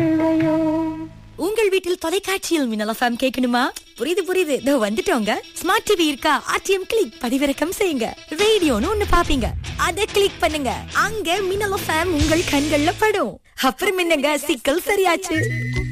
கொள்வையோ. உங்கள் வீட்டில் தொலைக்காட்சியில் மின்னல் எஃப்எம் கேட்கணுமா? புரியுது இதோ வந்துட்டோங்க. ஸ்மார்ட் டிவி இருக்கா? ஆர்டிஎம் கிளிக் பதிவிறக்கம் செய்யுங்க. ரேடியோன்னு ஒண்ணு பாப்பீங்க, அதை கிளிக் பண்ணுங்க. அங்க மின்னல் எஃப்எம் உங்கள் கண்கள்ல படும். அப்புறம் என்னங்க, சிக்கல் சரியாச்சு.